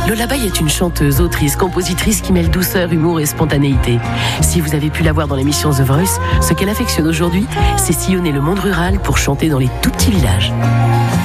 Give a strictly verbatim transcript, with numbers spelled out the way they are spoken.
Lola Bay est une chanteuse, autrice, compositrice qui mêle douceur, humour et spontanéité. Si vous avez pu la voir dans l'émission The Voice, ce qu'elle affectionne aujourd'hui, c'est sillonner le monde rural pour chanter dans les tout petits villages.